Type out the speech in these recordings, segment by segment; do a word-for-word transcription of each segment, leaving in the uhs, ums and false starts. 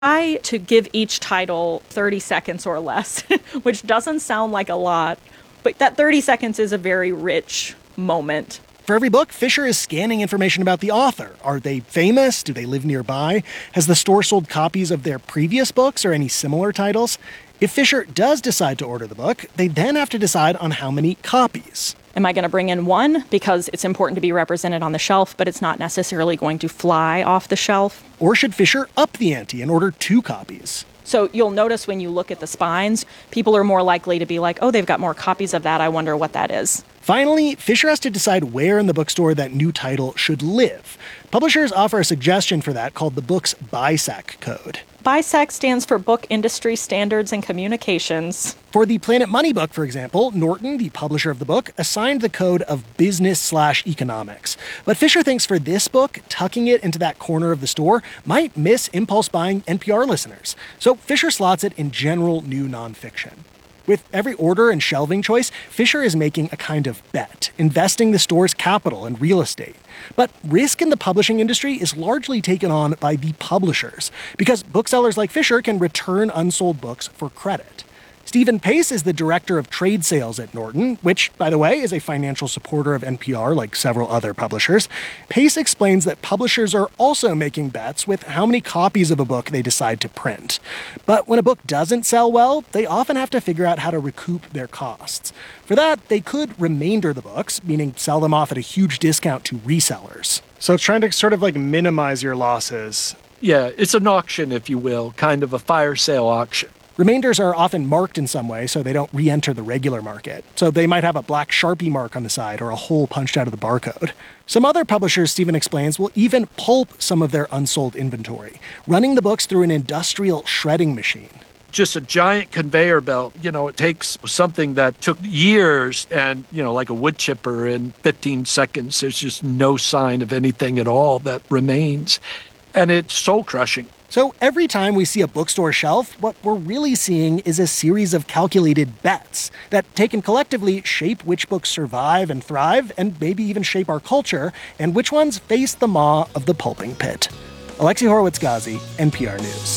Try to give each title thirty seconds or less, which doesn't sound like a lot, but that thirty seconds is a very rich moment. For every book, Fisher is scanning information about the author. Are they famous? Do they live nearby? Has the store sold copies of their previous books or any similar titles? If Fisher does decide to order the book, they then have to decide on how many copies. Am I going to bring in one because it's important to be represented on the shelf, but it's not necessarily going to fly off the shelf? Or should Fisher up the ante and order two copies? So you'll notice when you look at the spines, people are more likely to be like, oh, they've got more copies of that. I wonder what that is. Finally, Fisher has to decide where in the bookstore that new title should live. Publishers offer a suggestion for that called the book's B I S A C code. B I S A C stands for Book Industry Standards and Communications. For the Planet Money book, for example, Norton, the publisher of the book, assigned the code of business slash economics. But Fisher thinks for this book, tucking it into that corner of the store might miss impulse buying N P R listeners. So Fisher slots it in general new nonfiction. With every order and shelving choice, Fisher is making a kind of bet, investing the store's capital and real estate. But risk in the publishing industry is largely taken on by the publishers, because booksellers like Fisher can return unsold books for credit. Stephen Pace is the director of trade sales at Norton, which, by the way, is a financial supporter of N P R like several other publishers. Pace explains that publishers are also making bets with how many copies of a book they decide to print. But when a book doesn't sell well, they often have to figure out how to recoup their costs. For that, they could remainder the books, meaning sell them off at a huge discount to resellers. So it's trying to sort of like minimize your losses. Yeah, it's an auction, if you will, kind of a fire sale auction. Remainders are often marked in some way so they don't re-enter the regular market. So they might have a black Sharpie mark on the side or a hole punched out of the barcode. Some other publishers, Stephen explains, will even pulp some of their unsold inventory, running the books through an industrial shredding machine. Just a giant conveyor belt. You know, it takes something that took years and, you know, like a wood chipper in fifteen seconds. There's just no sign of anything at all that remains. And it's soul crushing. So every time we see a bookstore shelf, what we're really seeing is a series of calculated bets that, taken collectively, shape which books survive and thrive, and maybe even shape our culture, and which ones face the maw of the pulping pit. Alexi Horowitz-Ghazi, N P R News.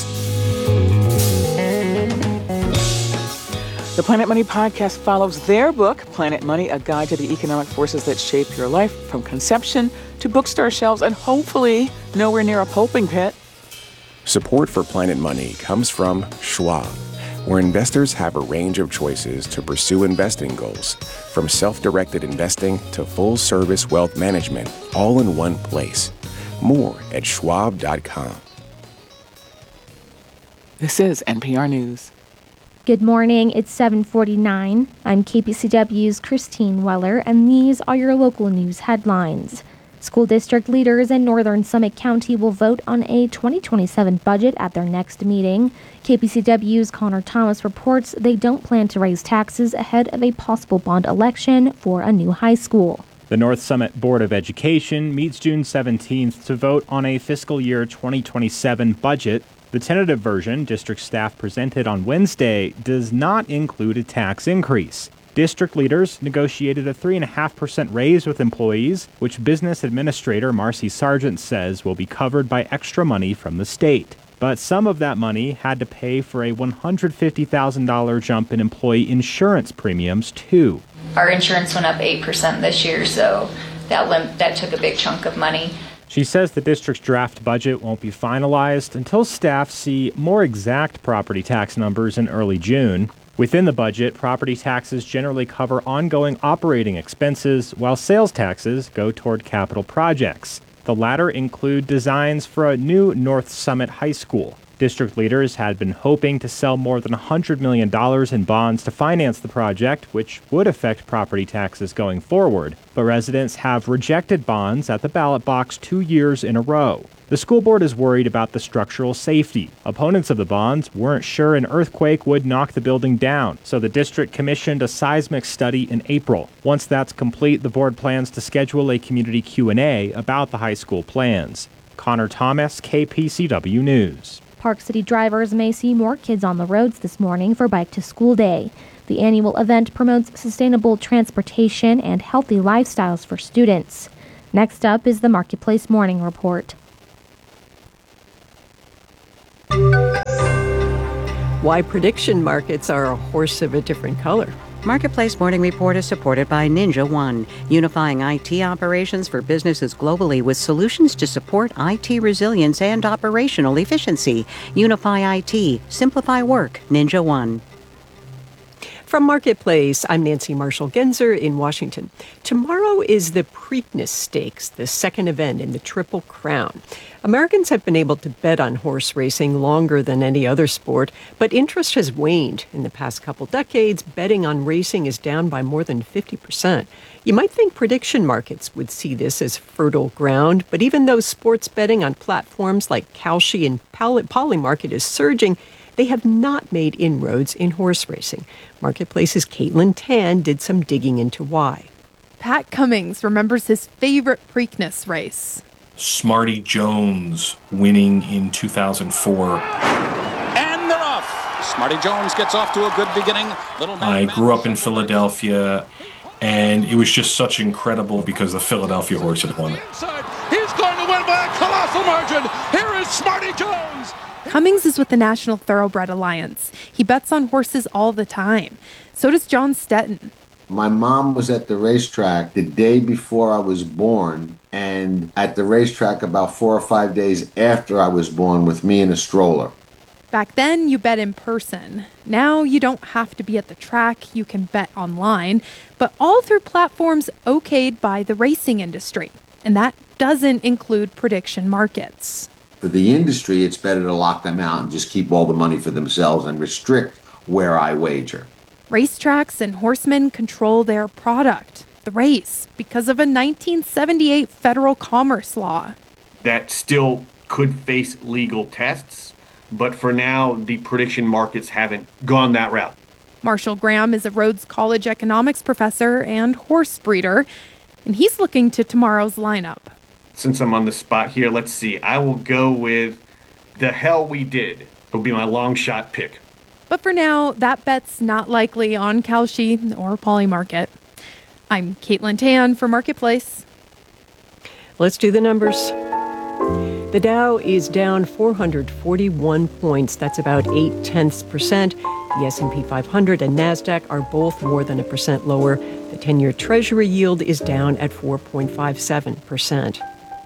The Planet Money podcast follows their book, Planet Money, A Guide to the Economic Forces That Shape Your Life, from conception to bookstore shelves and hopefully nowhere near a pulping pit. Support for Planet Money comes from Schwab, where investors have a range of choices to pursue investing goals, from self-directed investing to full-service wealth management, all in one place. More at schwab dot com. This is N P R News. Good morning, it's seven forty-nine. I'm K P C W's Christine Weller, and these are your local news headlines. School district leaders in Northern Summit County will vote on a twenty twenty-seven budget at their next meeting. K P C W's Connor Thomas reports they don't plan to raise taxes ahead of a possible bond election for a new high school. The North Summit Board of Education meets June seventeenth to vote on a fiscal year twenty twenty-seven budget. The tentative version district staff presented on Wednesday does not include a tax increase. District leaders negotiated a three point five percent raise with employees, which Business Administrator Marcy Sargent says will be covered by extra money from the state. But some of that money had to pay for a one hundred fifty thousand dollars jump in employee insurance premiums, too. Our insurance went up eight percent this year, so that limp, that took a big chunk of money. She says the district's draft budget won't be finalized until staff see more exact property tax numbers in early June. Within the budget, property taxes generally cover ongoing operating expenses, while sales taxes go toward capital projects. The latter include designs for a new North Summit High School. District leaders had been hoping to sell more than one hundred million dollars in bonds to finance the project, which would affect property taxes going forward. But residents have rejected bonds at the ballot box two years in a row. The school board is worried about the structural safety. Opponents of the bonds weren't sure an earthquake would knock the building down, so the district commissioned a seismic study in April. Once that's complete, the board plans to schedule a community Q and A about the high school plans. Connor Thomas, K P C W News. Park City drivers may see more kids on the roads this morning for Bike to School Day. The annual event promotes sustainable transportation and healthy lifestyles for students. Next up is the Marketplace Morning Report. why prediction markets are a horse of a different color. Marketplace Morning Report is supported by Ninja One, unifying I T operations for businesses globally with solutions to support I T resilience and operational efficiency. Unify I T, simplify work, Ninja One. From Marketplace, I'm Nancy Marshall-Genzer in Washington. Tomorrow is the Preakness Stakes, the second event in the Triple Crown. Americans have been able to bet on horse racing longer than any other sport, but interest has waned. In the past couple decades, betting on racing is down by more than fifty percent. You might think prediction markets would see this as fertile ground, but even though sports betting on platforms like Kalshi and Polymarket is surging, they have not made inroads in horse racing. Marketplace's Caitlin Tan did some digging into why. Pat Cummings remembers his favorite Preakness race. Smarty Jones winning in two thousand four. And they're off. Smarty Jones gets off to a good beginning. Little I grew up in Philadelphia, and it was just such incredible because the Philadelphia horse had won it. He's going to win by a colossal margin. Here is Smarty Jones. Cummings is with the National Thoroughbred Alliance. He bets on horses all the time. So does John Stetton. My mom was at the racetrack the day before I was born, and at the racetrack about four or five days after I was born with me in a stroller. Back then, you bet in person. Now you don't have to be at the track. You can bet online, but all through platforms okayed by the racing industry. And that doesn't include prediction markets. For the industry, it's better to lock them out and just keep all the money for themselves and restrict where I wager. Racetracks and horsemen control their product, the race, because of a nineteen seventy-eight federal commerce law. That still could face legal tests, but for now, the prediction markets haven't gone that route. Marshall Graham is a Rhodes College economics professor and horse breeder, and he's looking to tomorrow's lineup. Since I'm on the spot here, let's see. I will go with The Hell We Did. It'll be my long shot pick. But for now, that bet's not likely on Kalshi or Polymarket. I'm Caitlin Tan for Marketplace. Let's do the numbers. The Dow is down four hundred forty-one points. That's about eight tenths percent. The S and P five hundred and NASDAQ are both more than a percent lower. The ten-year Treasury yield is down at four point five seven percent.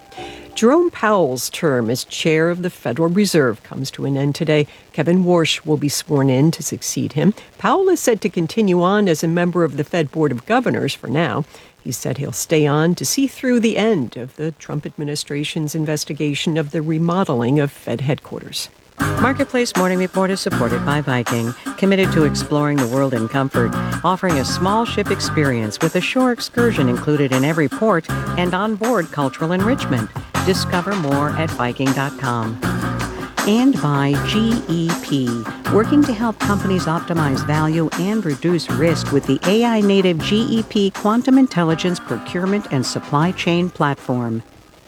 Jerome Powell's term as chair of the Federal Reserve comes to an end today. Kevin Warsh will be sworn in to succeed him. Powell is said to continue on as a member of the Fed Board of Governors for now. He said he'll stay on to see through the end of the Trump administration's investigation of the remodeling of Fed headquarters. Marketplace Morning Report is supported by Viking, committed to exploring the world in comfort, offering a small ship experience with a shore excursion included in every port and onboard cultural enrichment. Discover more at Viking dot com. And by G E P, working to help companies optimize value and reduce risk with the A I-native G E P Quantum Intelligence Procurement and Supply Chain Platform.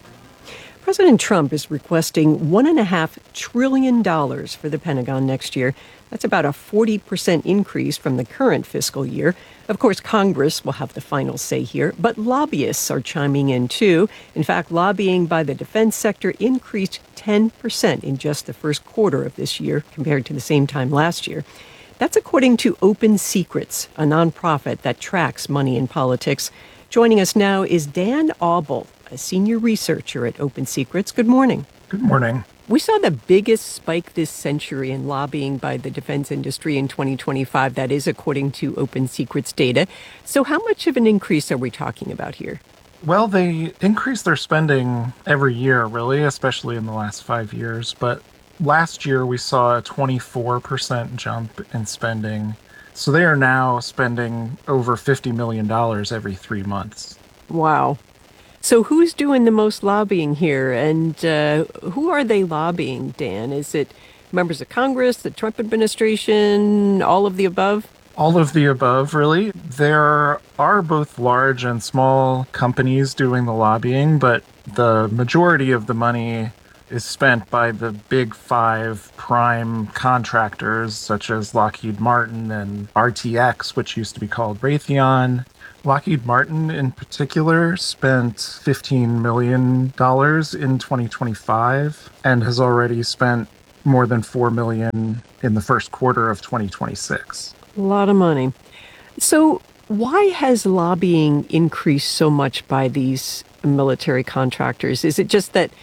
President Trump is requesting one point five trillion dollars for the Pentagon next year. That's about a forty percent increase from the current fiscal year. Of course, Congress will have the final say here, but lobbyists are chiming in too. In fact, lobbying by the defense sector increased ten percent in just the first quarter of this year compared to the same time last year. That's according to Open Secrets, a nonprofit that tracks money in politics. Joining us now is Dan Auble, a senior researcher at Open Secrets. Good morning. Good morning. We saw the biggest spike this century in lobbying by the defense industry in twenty twenty-five. That is according to Open Secrets data. So how much of an increase are we talking about here? Well, they increase their spending every year, really, especially in the last five years. But last year, we saw a twenty-four percent jump in spending. So they are now spending over fifty million dollars every three months. Wow. So who's doing the most lobbying here, and uh, who are they lobbying, Dan? Is it members of Congress, the Trump administration, all of the above? All of the above, really. There are both large and small companies doing the lobbying, but the majority of the money is spent by the big five prime contractors, such as Lockheed Martin and R T X, which used to be called Raytheon. Lockheed Martin, in particular, spent fifteen million dollars in twenty twenty-five and has already spent more than four million dollars in the first quarter of twenty twenty-six. A lot of money. So why has lobbying increased so much by these military contractors? Is it just that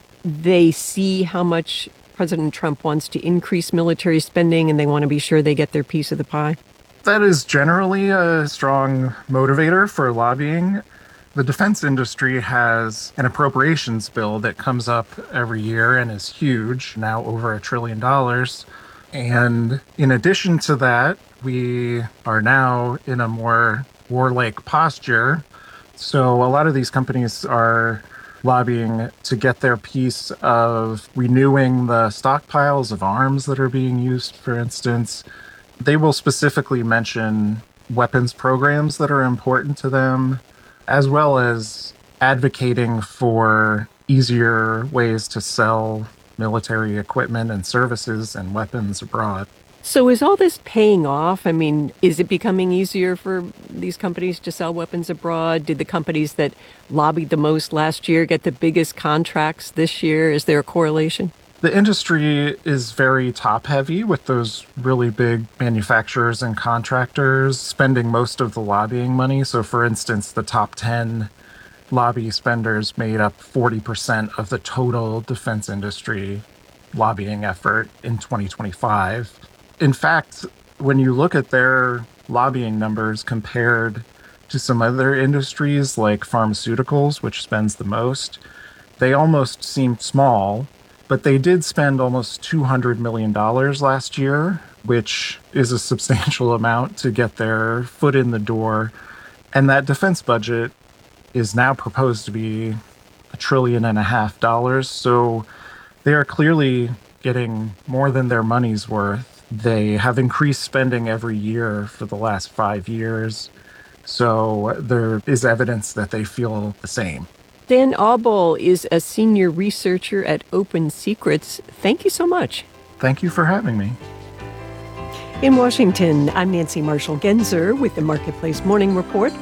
they see how much President Trump wants to increase military spending and they want to be sure they get their piece of the pie? That is generally a strong motivator for lobbying. The defense industry has an appropriations bill that comes up every year and is huge, now over a trillion dollars. And in addition to that, we are now in a more warlike posture. So a lot of these companies are lobbying to get their piece of renewing the stockpiles of arms that are being used, for instance. They will specifically mention weapons programs that are important to them, as well as advocating for easier ways to sell military equipment and services and weapons abroad. So is all this paying off? I mean, is it becoming easier for these companies to sell weapons abroad? Did the companies that lobbied the most last year get the biggest contracts this year? Is there a correlation? The industry is very top-heavy, with those really big manufacturers and contractors spending most of the lobbying money. So, for instance, the top ten lobby spenders made up forty percent of the total defense industry lobbying effort in twenty twenty-five. In fact, when you look at their lobbying numbers compared to some other industries like pharmaceuticals, which spends the most, they almost seem small. But they did spend almost two hundred million dollars last year, which is a substantial amount to get their foot in the door. And that defense budget is now proposed to be a trillion and a half dollars. So they are clearly getting more than their money's worth. They have increased spending every year for the last five years. So there is evidence that they feel the same. Dan Aubel is a senior researcher at Open Secrets. Thank you so much. Thank you for having me. In Washington, I'm Nancy Marshall-Genzer with the Marketplace Morning Report.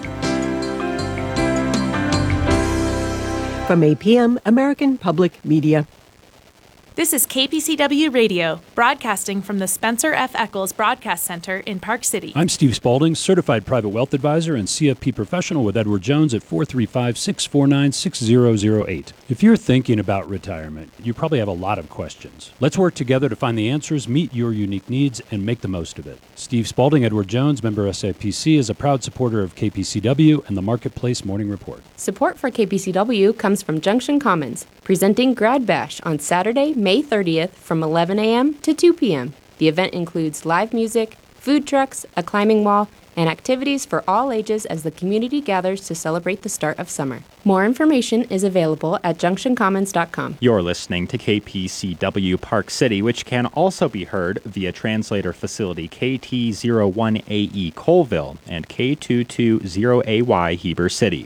From A P M, American Public Media. This is K P C W Radio, broadcasting from the Spencer F. Eccles Broadcast Center in Park City. I'm Steve Spaulding, certified private wealth advisor and C F P professional with Edward Jones at four three five, six four nine, six zero zero eight. If you're thinking about retirement, you probably have a lot of questions. Let's work together to find the answers, meet your unique needs, and make the most of it. Steve Spaulding, Edward Jones, member S I P C, is a proud supporter of K P C W and the Marketplace Morning Report. Support for K P C W comes from Junction Commons, presenting Grad Bash on Saturday, May thirtieth from eleven a.m. to two p.m. The event includes live music, food trucks, a climbing wall, and activities for all ages as the community gathers to celebrate the start of summer. More information is available at junction commons dot com. You're listening to K P C W Park City, which can also be heard via translator facility K T zero one A E Colville and K two two zero A Y Heber City.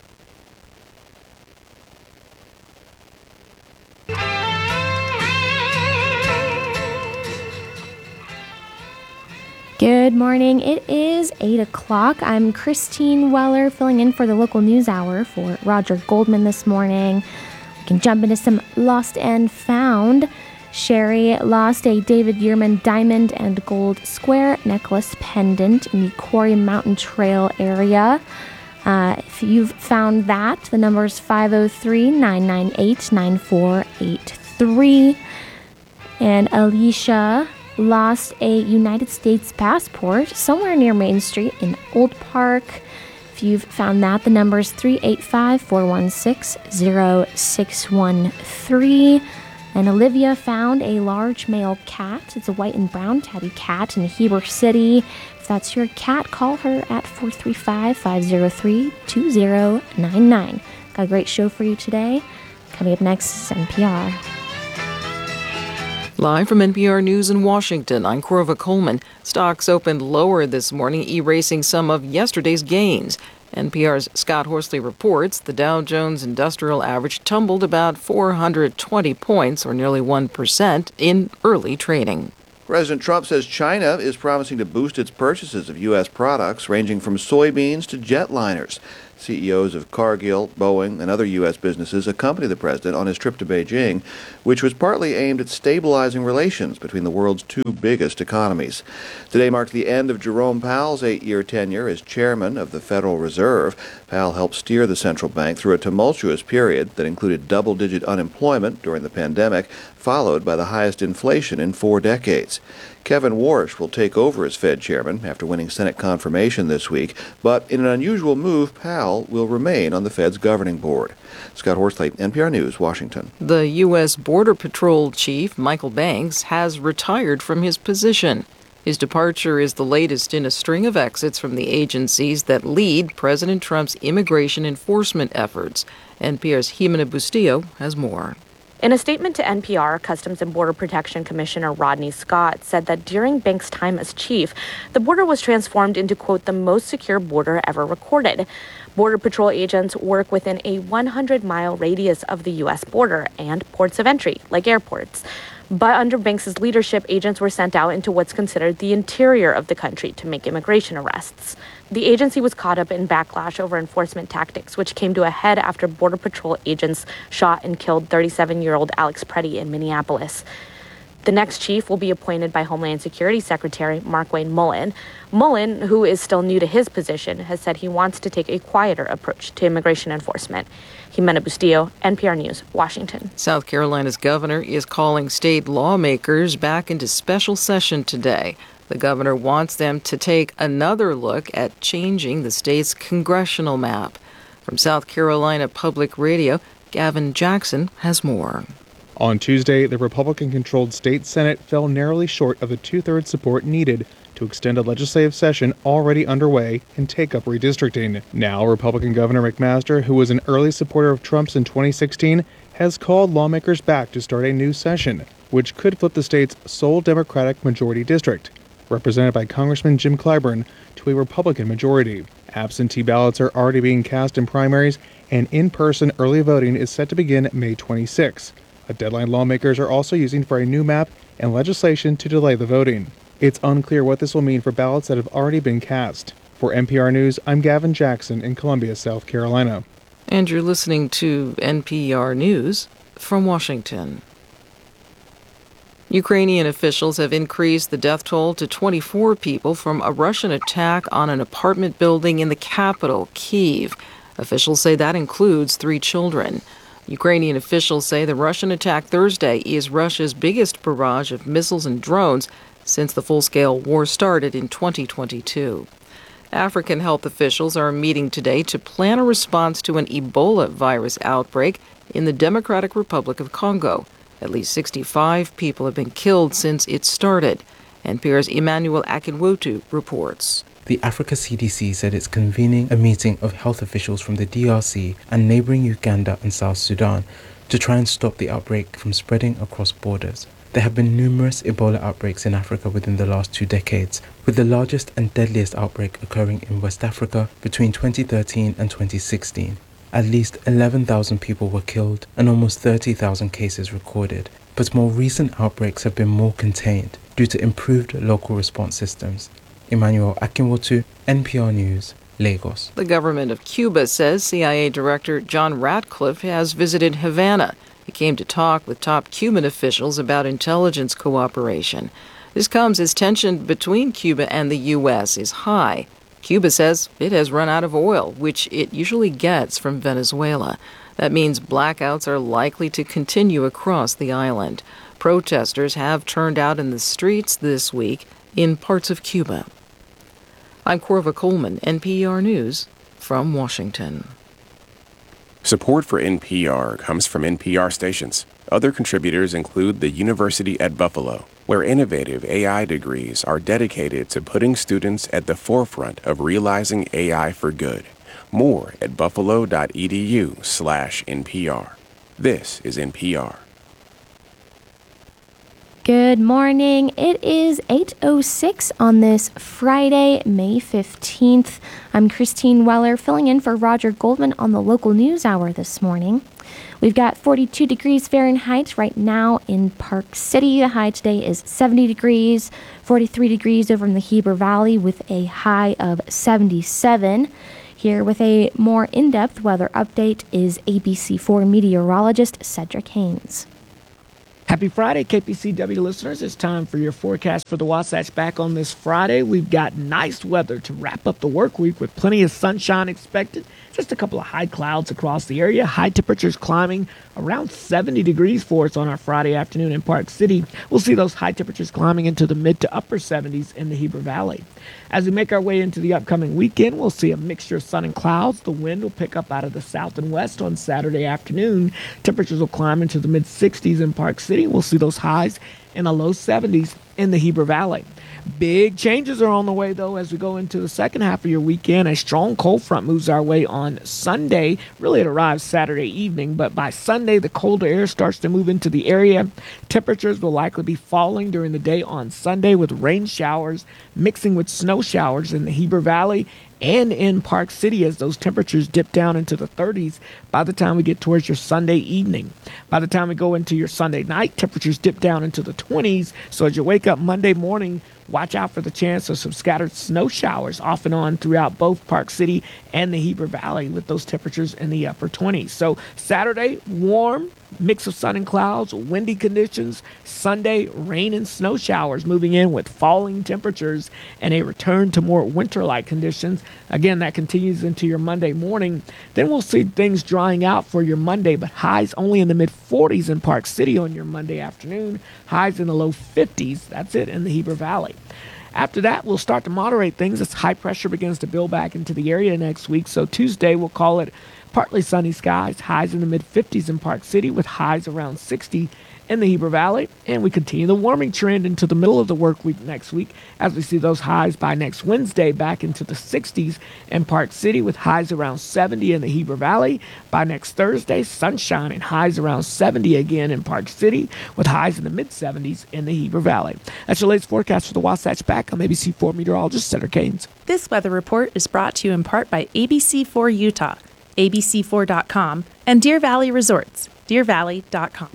Good morning. It is eight o'clock. I'm Christine Weller, filling in for the local news hour for Roger Goldman this morning. We can jump into some lost and found. Sherry lost a David Yearman diamond and gold square necklace pendant in the Quarry Mountain Trail area. Uh, if you've found that, the number is five oh three, nine nine eight, nine four eight three. And Alicia lost a United States passport somewhere near Main Street in Old Park. If you've found that, the number is three eight five, four one six, zero six one three. And Olivia found a large male cat. It's a white and brown tabby cat in Heber City. If that's your cat, call her at four three five, five zero three, two zero nine nine. Got a great show for you today. Coming up next is N P R. Live from N P R News in Washington, I'm Corva Coleman. Stocks opened lower this morning, erasing some of yesterday's gains. N P R's Scott Horsley reports the Dow Jones Industrial Average tumbled about four hundred twenty points, or nearly one percent, in early trading. President Trump says China is promising to boost its purchases of U S products, ranging from soybeans to jetliners. C E Os of Cargill, Boeing, and other U S businesses accompany the president on his trip to Beijing, which was partly aimed at stabilizing relations between the world's two biggest economies. Today marks the end of Jerome Powell's eight-year tenure as chairman of the Federal Reserve. Powell helped steer the central bank through a tumultuous period that included double-digit unemployment during the pandemic, followed by the highest inflation in four decades. Kevin Warsh will take over as Fed chairman after winning Senate confirmation this week, but in an unusual move, Powell will remain on the Fed's governing board. Scott Horsley, N P R News, Washington. The U S. Border Patrol Chief, Michael Banks, has retired from his position. His departure is the latest in a string of exits from the agencies that lead President Trump's immigration enforcement efforts. N P R's Jimena Bustillo has more. In a statement to N P R, Customs and Border Protection Commissioner Rodney Scott said that during Banks' time as chief, the border was transformed into, quote, the most secure border ever recorded. Border Patrol agents work within a one hundred mile radius of the U S border and ports of entry, like airports. But under Banks' leadership, agents were sent out into what's considered the interior of the country to make immigration arrests. The agency was caught up in backlash over enforcement tactics, which came to a head after Border Patrol agents shot and killed thirty-seven-year-old Alex Preddy in Minneapolis. The next chief will be appointed by Homeland Security Secretary Markwayne Mullin. Mullin, who is still new to his position, has said he wants to take a quieter approach to immigration enforcement. Jimena Bustillo, N P R News, Washington. South Carolina's governor is calling state lawmakers back into special session today. The governor wants them to take another look at changing the state's congressional map. From South Carolina Public Radio, Gavin Jackson has more. On Tuesday, the Republican-controlled state Senate fell narrowly short of the two-thirds support needed to extend a legislative session already underway and take up redistricting. Now, Republican Governor McMaster, who was an early supporter of Trump's in twenty sixteen, has called lawmakers back to start a new session, which could flip the state's sole Democratic majority district, represented by Congressman Jim Clyburn, to a Republican majority. Absentee ballots are already being cast in primaries, and in-person early voting is set to begin May twenty-sixth. A deadline lawmakers are also using for a new map and legislation to delay the voting. It's unclear what this will mean for ballots that have already been cast. For N P R News, I'm Gavin Jackson in Columbia, South Carolina. And you're listening to N P R News from Washington. Ukrainian officials have increased the death toll to twenty-four people from a Russian attack on an apartment building in the capital, Kyiv. Officials say that includes three children. Ukrainian officials say the Russian attack Thursday is Russia's biggest barrage of missiles and drones since the full-scale war started in twenty twenty-two. African health officials are meeting today to plan a response to an Ebola virus outbreak in the Democratic Republic of Congo. At least sixty-five people have been killed since it started. N P R's Emmanuel Akinwotu reports. The Africa C D C said it's convening a meeting of health officials from the D R C and neighboring Uganda and South Sudan to try and stop the outbreak from spreading across borders. There have been numerous Ebola outbreaks in Africa within the last two decades, with the largest and deadliest outbreak occurring in West Africa between twenty thirteen and twenty sixteen. At least eleven thousand people were killed and almost thirty thousand cases recorded, but more recent outbreaks have been more contained due to improved local response systems. Emmanuel Akinwotu, N P R News, Lagos. The government of Cuba says C I A Director John Ratcliffe has visited Havana. He came to talk with top Cuban officials about intelligence cooperation. This comes as tension between Cuba and the U S is high. Cuba says it has run out of oil, which it usually gets from Venezuela. That means blackouts are likely to continue across the island. Protesters have turned out in the streets this week in parts of Cuba. I'm Corva Coleman, N P R News from Washington. Support for N P R comes from N P R stations. Other contributors include the University at Buffalo, where innovative A I degrees are dedicated to putting students at the forefront of realizing A I for good. More at buffalo.edu slash NPR. This is N P R. Good morning. It is eight oh six on this Friday, May fifteenth. I'm Christine Weller, filling in for Roger Goldman on the local news hour this morning. We've got forty-two degrees Fahrenheit right now in Park City. The high today is seventy degrees, forty-three degrees over in the Heber Valley with a high of seventy-seven. Here with a more in-depth weather update is A B C four meteorologist Cedric Haynes. Happy Friday, K P C W listeners. It's time for your forecast for the Wasatch back on this Friday. We've got nice weather to wrap up the work week with plenty of sunshine expected. Just a couple of high clouds across the area. High temperatures climbing around seventy degrees for us on our Friday afternoon in Park City. We'll see those high temperatures climbing into the mid to upper seventies in the Heber Valley. As we make our way into the upcoming weekend, we'll see a mixture of sun and clouds. The wind will pick up out of the south and west on Saturday afternoon. Temperatures will climb into the mid sixties in Park City. We'll see those highs in the low seventies in the Heber Valley. Big changes are on the way, though, as we go into the second half of your weekend. A strong cold front moves our way on Sunday. Really, it arrives Saturday evening, but by Sunday, the colder air starts to move into the area. Temperatures will likely be falling during the day on Sunday, with rain showers mixing with snow showers in the Heber Valley and in Park City as those temperatures dip down into the thirties by the time we get towards your Sunday evening. By the time we go into your Sunday night, temperatures dip down into the twenties. So as you wake up Monday morning, watch out for the chance of some scattered snow showers off and on throughout both Park City and the Heber Valley with those temperatures in the upper twenties. So Saturday, warm, mix of sun and clouds, windy conditions. Sunday, rain and snow showers moving in with falling temperatures and a return to more winter-like conditions. Again, that continues into your Monday morning. Then we'll see things drying out for your Monday, but highs only in the mid forties in Park City on your Monday afternoon. Highs in the low fifties. That's it in the Heber Valley. After that, we'll start to moderate things as high pressure begins to build back into the area next week. So Tuesday, we'll call it partly sunny skies, highs in the mid fifties in Park City with highs around sixty in the Heber Valley. And we continue the warming trend into the middle of the work week next week as we see those highs by next Wednesday back into the sixties in Park City with highs around seventy in the Heber Valley. By next Thursday, sunshine and highs around seventy again in Park City with highs in the mid seventies in the Heber Valley. That's your latest forecast for the Wasatch back. I'm A B C four meteorologist Cedric Haynes. This weather report is brought to you in part by A B C four Utah, A B C four dot com, and Deer Valley Resorts, deer valley dot com.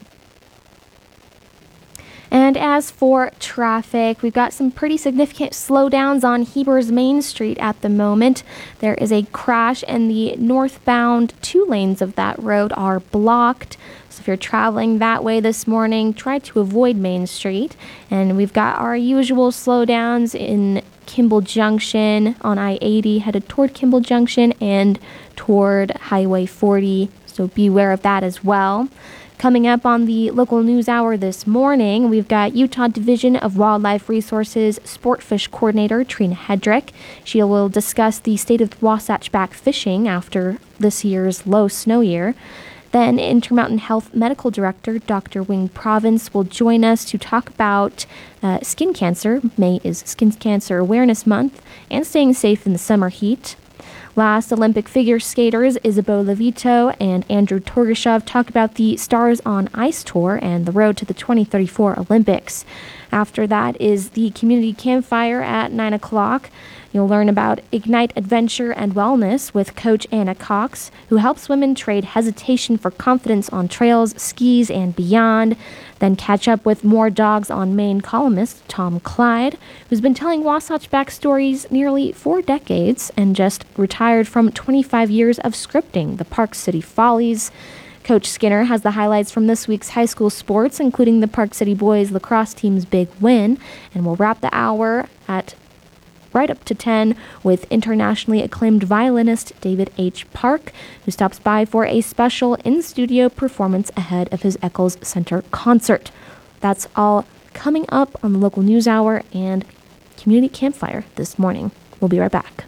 And as for traffic, we've got some pretty significant slowdowns on Heber's Main Street at the moment. There is a crash and the northbound two lanes of that road are blocked. So if you're traveling that way this morning, try to avoid Main Street. And we've got our usual slowdowns in Kimball Junction on I eighty headed toward Kimball Junction and toward Highway forty. So beware of that as well. Coming up on the local news hour this morning, we've got Utah Division of Wildlife Resources Sportfish Coordinator Trina Hedrick. She will discuss the state of Wasatch Back fishing after this year's low snow year. Then Intermountain Health Medical Director Doctor Wing Province will join us to talk about uh, skin cancer. May is Skin Cancer Awareness Month and staying safe in the summer heat. Last, Olympic figure skaters Isabeau Levito and Andrew Torgashev talk about the Stars on Ice Tour and the road to the twenty thirty-four Olympics. After that is the community campfire at nine o'clock. You'll learn about Ignite Adventure and Wellness with Coach Anna Cox, who helps women trade hesitation for confidence on trails, skis, and beyond. Then catch up with More Dogs on Maine columnist Tom Clyde, who's been telling Wasatch Back stories nearly four decades and just retired from twenty-five years of scripting the Park City Follies. Coach Skinner has the highlights from this week's high school sports, including the Park City boys lacrosse team's big win, and we'll wrap the hour at right up to ten with internationally acclaimed violinist David H. Park, who stops by for a special in-studio performance ahead of his Eccles Center concert. That's all coming up on the local news hour and community campfire this morning. We'll be right back.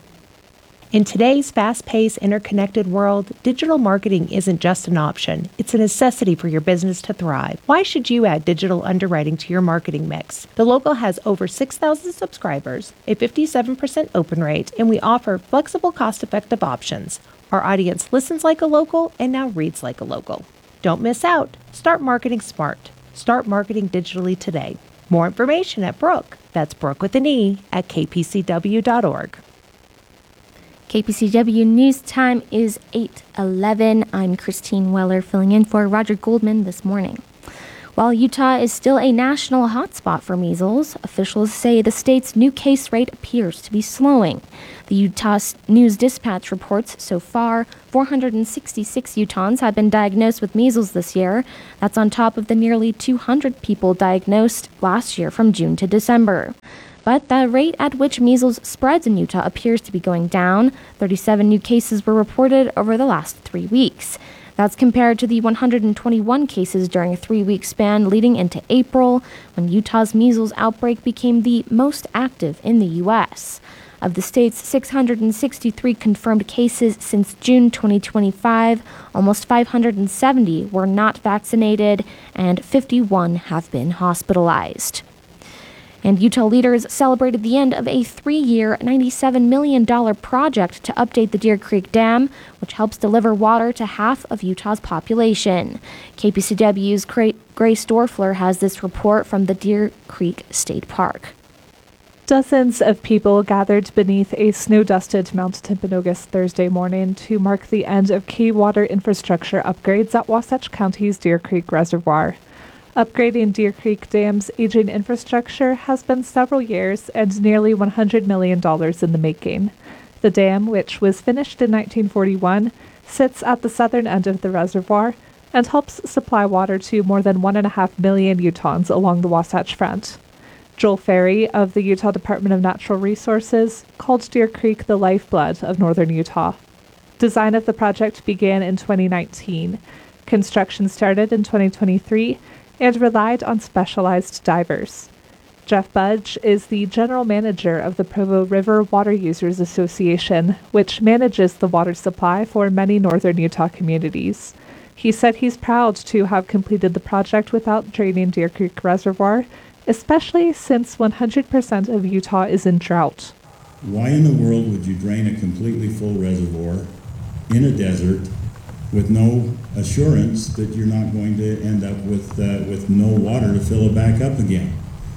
In today's fast-paced, interconnected world, digital marketing isn't just an option. It's a necessity for your business to thrive. Why should you add digital underwriting to your marketing mix? The Local has over six thousand subscribers, a fifty-seven percent open rate, and we offer flexible, cost-effective options. Our audience listens like a local and now reads like a local. Don't miss out. Start marketing smart. Start marketing digitally today. More information at Brooke. That's Brooke with an E at k p c w dot org. K P C W News Time is eight eleven. I'm Christine Weller filling in for Roger Goldman this morning. While Utah is still a national hotspot for measles, officials say the state's new case rate appears to be slowing. The Utah News Dispatch reports so far, four hundred sixty-six Utahns have been diagnosed with measles this year. That's on top of the nearly two hundred people diagnosed last year from June to December. But the rate at which measles spreads in Utah appears to be going down. thirty-seven new cases were reported over the last three weeks. That's compared to the one hundred twenty-one cases during a three-week span leading into April, when Utah's measles outbreak became the most active in the U S. Of the state's six hundred sixty-three confirmed cases since June twenty twenty-five, almost five hundred seventy were not vaccinated, and fifty-one have been hospitalized. And Utah leaders celebrated the end of a three-year, ninety-seven million dollars project to update the Deer Creek Dam, which helps deliver water to half of Utah's population. K P C W's Grace Dorfler has this report from the Deer Creek State Park. Dozens of people gathered beneath a snow-dusted Mount Timpanogos Thursday morning to mark the end of key water infrastructure upgrades at Wasatch County's Deer Creek Reservoir. Upgrading Deer Creek Dam's aging infrastructure has been several years and nearly one hundred million dollars in the making. The dam, which was finished in nineteen forty-one, sits at the southern end of the reservoir and helps supply water to more than one point five million Utahns along the Wasatch Front. Joel Ferry of the Utah Department of Natural Resources called Deer Creek the lifeblood of northern Utah. Design of the project began in twenty nineteen. Construction started in twenty twenty-three and relied on specialized divers. Jeff Budge is the general manager of the Provo River Water Users Association, which manages the water supply for many northern Utah communities. He said he's proud to have completed the project without draining Deer Creek Reservoir, especially since one hundred percent of Utah is in drought. Why in the world would you drain a completely full reservoir in a desert with no assurance that you're not going to end up with uh, with no water to fill it back up again?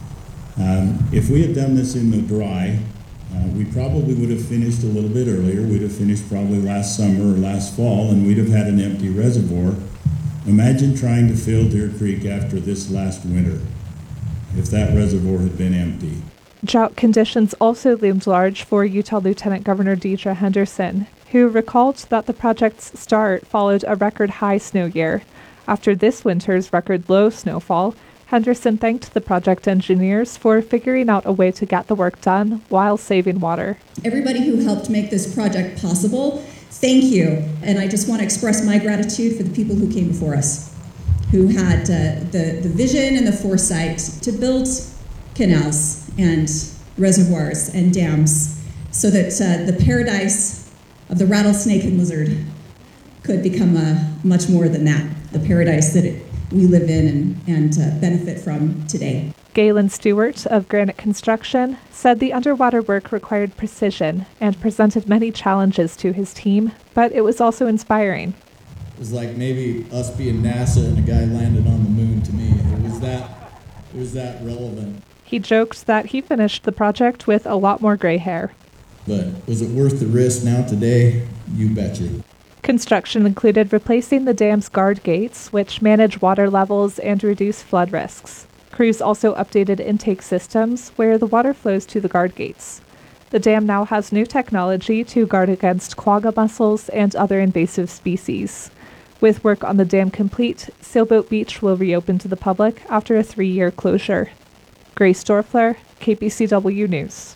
Um, if we had done this in the dry, uh, we probably would have finished a little bit earlier. We'd have finished probably last summer or last fall, and we'd have had an empty reservoir. Imagine trying to fill Deer Creek after this last winter, if that reservoir had been empty. Drought conditions also loomed large for Utah Lieutenant Governor Deidre Henderson, who recalled that the project's start followed a record high snow year. After this winter's record low snowfall, Henderson thanked the project engineers for figuring out a way to get the work done while saving water. Everybody who helped make this project possible, thank you. And I just want to express my gratitude for the people who came before us, who had uh, the, the vision and the foresight to build canals and reservoirs and dams so that uh, the paradise of the rattlesnake and lizard could become uh, much more than that, the paradise that it, we live in and, and uh, benefit from today. Galen Stewart of Granite Construction said the underwater work required precision and presented many challenges to his team, but it was also inspiring. It was like maybe us being NASA and a guy landed on the moon to me. It was that, it was that relevant. He joked that he finished the project with a lot more gray hair. But was it worth the risk now today? You betcha. Construction included replacing the dam's guard gates, which manage water levels and reduce flood risks. Crews also updated intake systems where the water flows to the guard gates. The dam now has new technology to guard against quagga mussels and other invasive species. With work on the dam complete, Sailboat Beach will reopen to the public after a three-year closure. Grace Dorfler, K P C W News.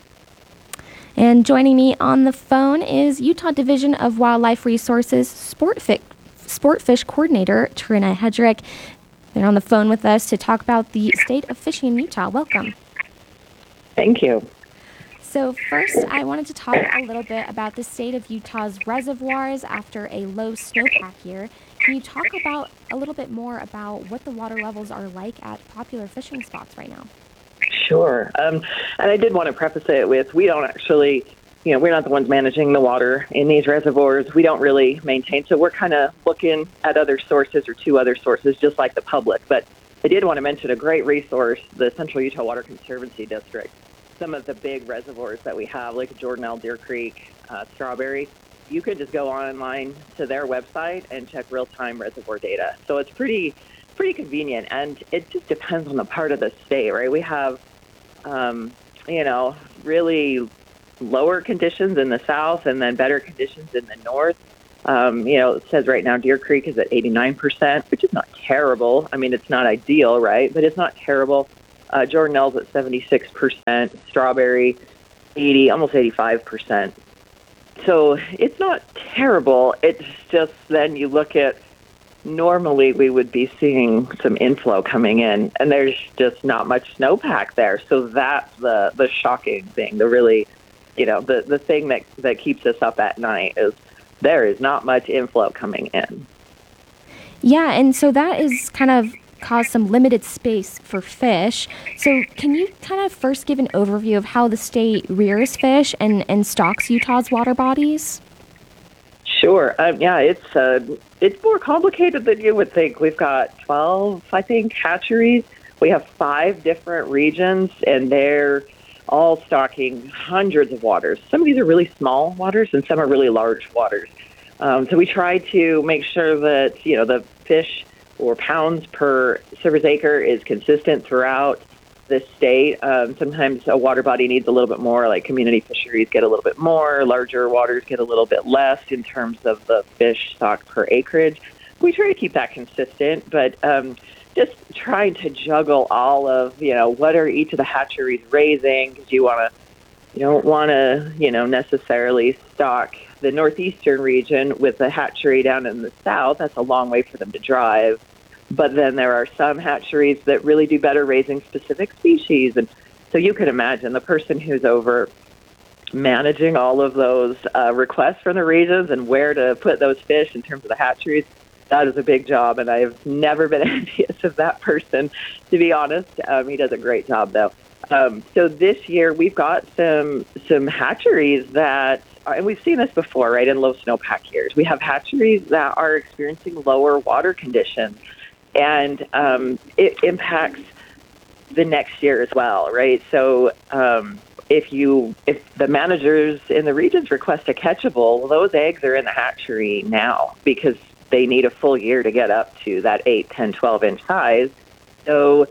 And joining me on the phone is Utah Division of Wildlife Resources Sportfish, Sportfish Coordinator Trina Hedrick. They're on the phone with us to talk about the state of fishing in Utah. Welcome. Thank you. So first, I wanted to talk a little bit about the state of Utah's reservoirs after a low snowpack year. Can you talk about a little bit more about what the water levels are like at popular fishing spots right now? Sure. Um, and I did want to preface it with, we don't actually, you know, we're not the ones managing the water in these reservoirs. We don't really maintain. So we're kind of looking at other sources or to other sources, just like the public. But I did want to mention a great resource, the Central Utah Water Conservancy District. Some of the big reservoirs that we have, like Jordanelle, Deer Creek, uh, Strawberry, you can just go online to their website and check real-time reservoir data. So it's pretty pretty convenient, and it just depends on the part of the state, right? We have, um, you know, really lower conditions in the south and then better conditions in the north. Um, you know, it says right now Deer Creek is at eighty-nine percent, which is not terrible. I mean, it's not ideal, right? But it's not terrible. Uh, Jordanelle's at seventy-six percent, Strawberry eighty, almost eighty-five percent. So it's not terrible. It's just then you look at, normally we would be seeing some inflow coming in, and there's just not much snowpack there. So that's the, the shocking thing, the really, you know, the, the thing that, that keeps us up at night is there is not much inflow coming in. Yeah, and so that is kind of caused some limited space for fish. So can you kind of first give an overview of how the state rears fish and, and stocks Utah's water bodies? Sure. Um, yeah, it's uh, it's more complicated than you would think. We've got twelve, I think, hatcheries. We have five different regions, and they're all stocking hundreds of waters. Some of these are really small waters, and some are really large waters. Um, so we try to make sure that, you know, the fish or pounds per service acre is consistent throughout the state. Um, sometimes a water body needs a little bit more, like community fisheries get a little bit more, larger waters get a little bit less in terms of the fish stock per acreage. We try to keep that consistent, but um, just trying to juggle all of, you know, what are each of the hatcheries raising, because you want to, you don't want to, you know, necessarily stock the northeastern region with a hatchery down in the south. That's a long way for them to drive. But then there are some hatcheries that really do better raising specific species. And so you can imagine the person who's over managing all of those uh, requests from the regions and where to put those fish in terms of the hatcheries. That is a big job, and I've never been envious of that person, to be honest. Um, he does a great job, though. Um, so this year we've got some some hatcheries that, and we've seen this before, right, in low snowpack years. We have hatcheries that are experiencing lower water conditions, and um, it impacts the next year as well, right? So um, if you if the managers in the regions request a catchable, well, those eggs are in the hatchery now because they need a full year to get up to that eight, ten, twelve inch size. So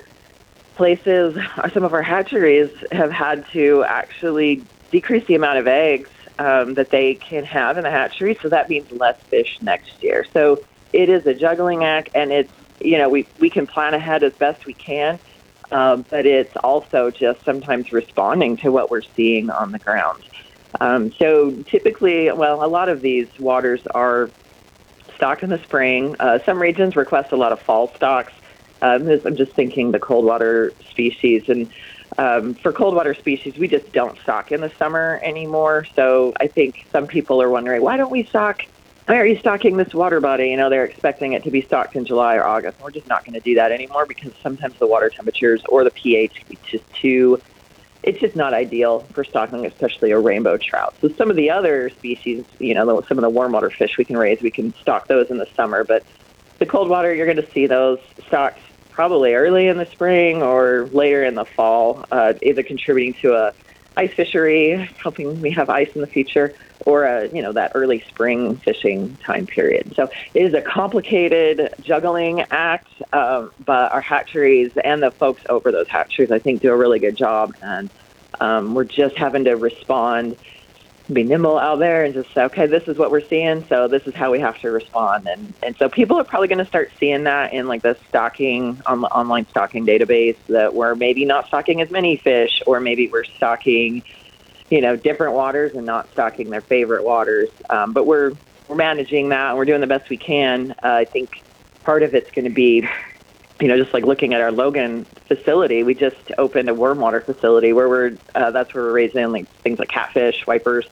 places, some of our hatcheries have had to actually decrease the amount of eggs um, that they can have in the hatchery. So that means less fish next year. So it is a juggling act, and it's, you know, we, we can plan ahead as best we can, um, but it's also just sometimes responding to what we're seeing on the ground. Um, so typically, well, a lot of these waters are stocked in the spring. Uh, some regions request a lot of fall stocks. Um, this, I'm just thinking the cold water species. And um, for cold water species, we just don't stock in the summer anymore. So I think some people are wondering, why don't we stock? Why are you stocking this water body? You know, they're expecting it to be stocked in July or August. We're just not going to do that anymore because sometimes the water temperatures or the pH can be just too, it's just not ideal for stocking, especially a rainbow trout. So some of the other species, you know, some of the warm water fish we can raise, we can stock those in the summer. But the cold water, you're going to see those stocked probably early in the spring or later in the fall, uh, either contributing to a ice fishery, helping we have ice in the future, or a, you know, that early spring fishing time period. So it is a complicated juggling act, uh, but our hatcheries and the folks over those hatcheries, I think, do a really good job. And um, we're just having to respond, be nimble out there and just say, okay, this is what we're seeing, so this is how we have to respond. And and so people are probably going to start seeing that in like the stocking, on the online stocking database, that we're maybe not stocking as many fish, or maybe we're stocking, you know, different waters and not stocking their favorite waters. Um, but we're we're managing that, and we're doing the best we can. Uh, I think part of it's going to be, you know, just like looking at our Logan facility, we just opened a worm water facility where we're, uh, that's where we're raising like things like catfish, wipers.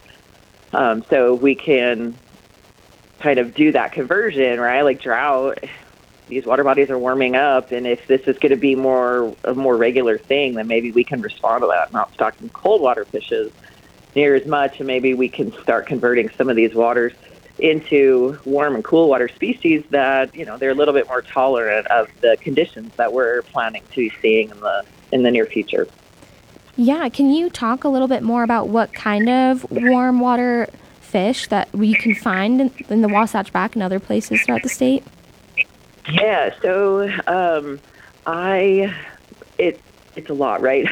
Um, so we can kind of do that conversion, right? Like drought, these water bodies are warming up. And if this is going to be more, a more regular thing, then maybe we can respond to that, not stocking cold water fishes near as much. And maybe we can start converting some of these waters into warm and cool water species that, you know, they're a little bit more tolerant of the conditions that we're planning to be seeing in the in the near future. Yeah, can you talk a little bit more about what kind of warm water fish that we can find in, in the Wasatch Back and other places throughout the state? Yeah, so um, I it it's a lot, right?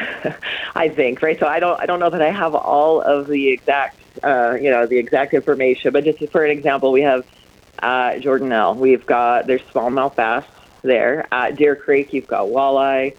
I think, right? So I don't I don't know that I have all of the exact uh, you know the exact information, but just for an example, we have uh, Jordanelle. We've got there's smallmouth bass there at Deer Creek. You've got walleye.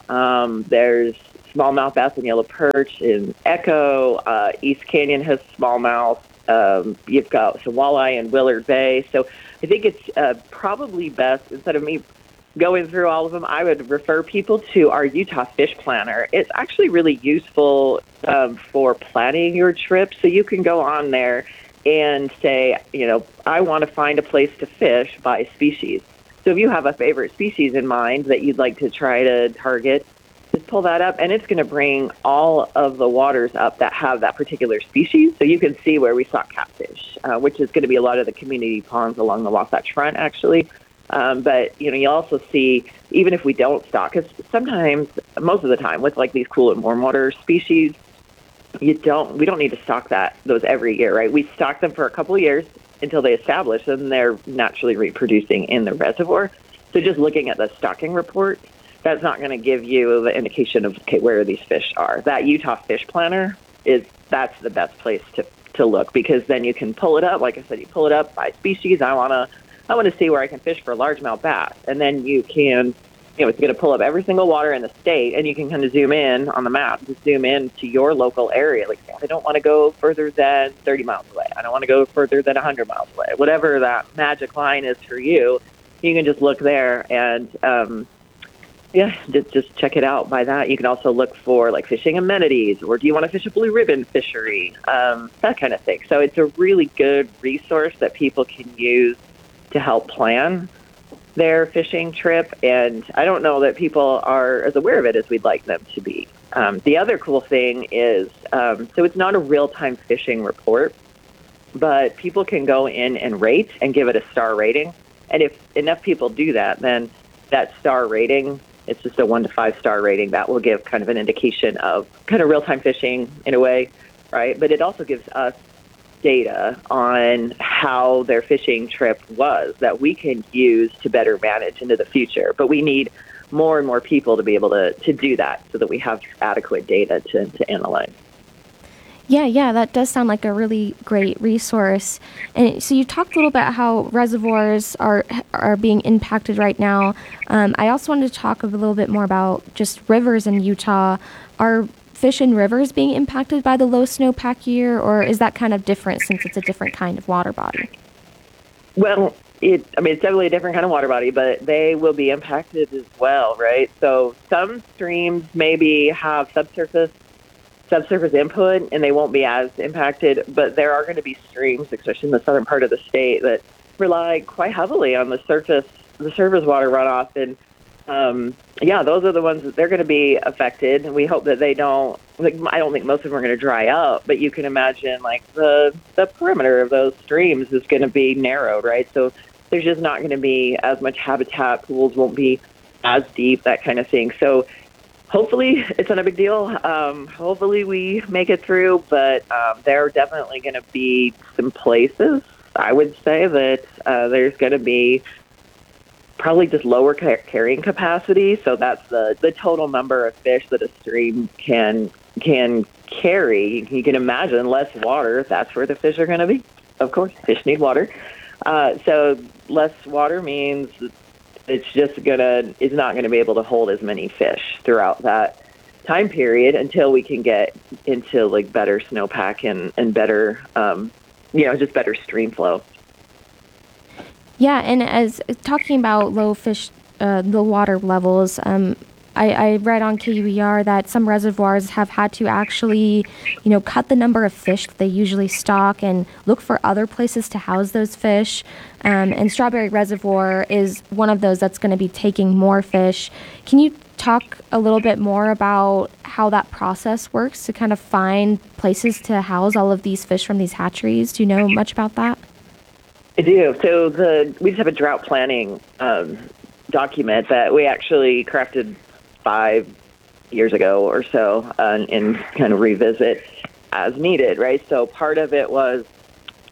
Um, there's smallmouth bass and yellow perch in Echo. Uh, East Canyon has smallmouth. Um, you've got some walleye in Willard Bay. So I think it's uh, probably best, instead of me going through all of them, I would refer people to our Utah Fish Planner. It's actually really useful um, for planning your trip. So you can go on there and say, you know, I want to find a place to fish by species. So if you have a favorite species in mind that you'd like to try to target, just pull that up, and it's going to bring all of the waters up that have that particular species. So you can see where we stock catfish, uh, which is going to be a lot of the community ponds along the Wasatch Front, actually. Um, but, you know, you also see, even if we don't stock, because sometimes, most of the time, with like these cool and warm water species, you don't, we don't need to stock that, those every year, right? We stock them for a couple of years until they establish, and they're naturally reproducing in the reservoir. So just looking at the stocking report, that's not going to give you the indication of, okay, where these fish are. That Utah Fish Planner is, that's the best place to, to look, because then you can pull it up. Like I said, you pull it up by species. I want to, I want to see where I can fish for largemouth bass. And then you can, you know, it's going to pull up every single water in the state, and you can kind of zoom in on the map, just zoom in to your local area. Like, I don't want to go further than thirty miles away. I don't want to go further than one hundred miles away. Whatever that magic line is for you, you can just look there and, um, yeah, just, just check it out by that. You can also look for like fishing amenities, or do you want to fish a blue ribbon fishery, um, that kind of thing. So it's a really good resource that people can use to help plan their fishing trip. And I don't know that people are as aware of it as we'd like them to be. Um, the other cool thing is, um, so it's not a real-time fishing report, but people can go in and rate and give it a star rating. And if enough people do that, then that star rating, it's just a one to five star rating, that will give kind of an indication of kind of real-time fishing in a way, right? But it also gives us data on how their fishing trip was that we can use to better manage into the future. But we need more and more people to be able to, to do that, so that we have adequate data to, to analyze. Yeah, yeah, that does sound like a really great resource. And so you talked a little bit how reservoirs are are being impacted right now. Um, I also wanted to talk a little bit more about just rivers in Utah. Are fish in rivers being impacted by the low snowpack year, or is that kind of different since it's a different kind of water body? Well, it, I mean, it's definitely a different kind of water body, but they will be impacted as well, right? So some streams maybe have subsurface subsurface input, and they won't be as impacted, but there are going to be streams, especially in the southern part of the state, that rely quite heavily on the surface, the surface water runoff. And um, yeah, those are the ones that they're going to be affected. And we hope that they don't, like, I don't think most of them are going to dry up, but you can imagine like the, the perimeter of those streams is going to be narrowed, right? So there's just not going to be as much habitat, pools won't be as deep, that kind of thing. So hopefully it's not a big deal. Um, hopefully we make it through, but um, there are definitely going to be some places, I would say, that uh, there's going to be probably just lower car- carrying capacity. So that's the, the total number of fish that a stream can can carry. You can imagine less water, that's where the fish are going to be. Of course, fish need water. Uh, so less water means it's just gonna, it's not gonna be able to hold as many fish throughout that time period until we can get into like better snowpack and, and better, um, you know, just better stream flow. Yeah, and as talking about low fish, uh, low water levels, um, I, I read on K U E R that some reservoirs have had to actually, you know, cut the number of fish that they usually stock and look for other places to house those fish. Um, and Strawberry Reservoir is one of those that's going to be taking more fish. Can you talk a little bit more about how that process works to kind of find places to house all of these fish from these hatcheries? Do you know much about that? I do. So the we just have a drought planning um, document that we actually crafted five years ago or so, uh, and kind of revisit as needed, right? So part of it was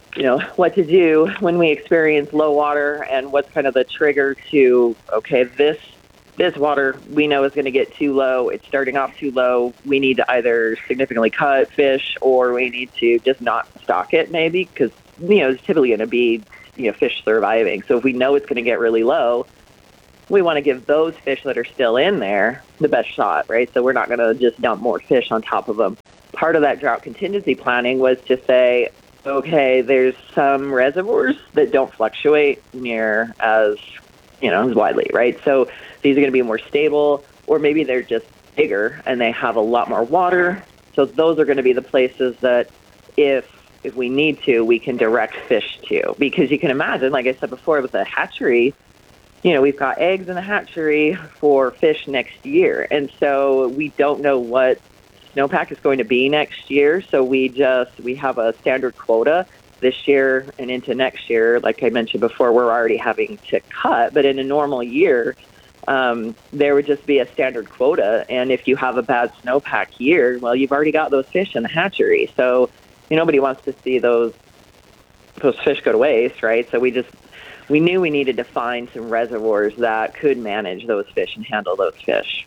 you know, what to do when we experience low water and what's kind of the trigger to, okay, this this water we know is going to get too low. It's starting off too low. We need to either significantly cut fish or we need to just not stock it maybe because, you know, it's typically going to be, you know, fish surviving. So if we know it's going to get really low, we want to give those fish that are still in there the best shot, right? So we're not going to just dump more fish on top of them. Part of that drought contingency planning was to say, okay, there's some reservoirs that don't fluctuate near as, you know, as widely, right? So these are going to be more stable, or maybe they're just bigger and they have a lot more water. So those are going to be the places that if if we need to, we can direct fish to. Because you can imagine, like I said before, with a hatchery, you know, we've got eggs in the hatchery for fish next year. And so we don't know what snowpack is going to be next year. So we just, we have a standard quota this year and into next year. Like I mentioned before, we're already having to cut, but in a normal year, um, there would just be a standard quota. And if you have a bad snowpack year, well, you've already got those fish in the hatchery. So you know, nobody wants to see those, those fish go to waste, right? So we just, we knew we needed to find some reservoirs that could manage those fish and handle those fish.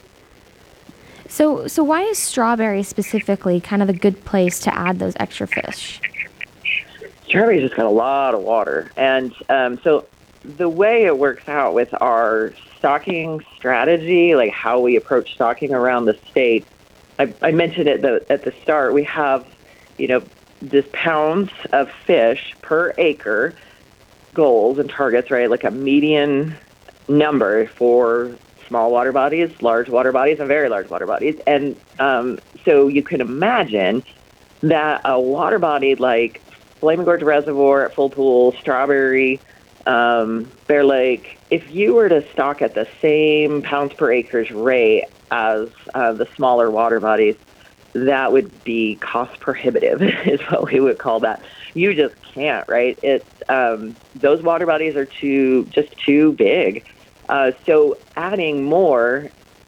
So, so why is Strawberry specifically kind of a good place to add those extra fish? Strawberry's just got a lot of water. And um, so the way it works out with our stocking strategy, like how we approach stocking around the state, I, I mentioned it the, at the start, we have, you know, this pounds of fish per acre goals and targets, right? Like a median number for small water bodies, large water bodies, and very large water bodies. And um, so you can imagine that a water body like Flaming Gorge Reservoir at Full Pool, Strawberry, um, Bear Lake, if you were to stock at the same pounds per acres rate as uh, the smaller water bodies, that would be cost prohibitive is what we would call that. You just can't, right? It's um, those water bodies are too just too big. Uh, so adding more,